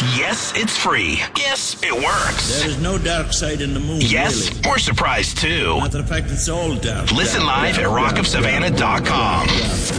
Yes, it's free. Yes, it works. There is no dark side in the moon, Yes, really. we're surprised too. Matter of fact, it's all dark. Listen live at rockofsavannah.com.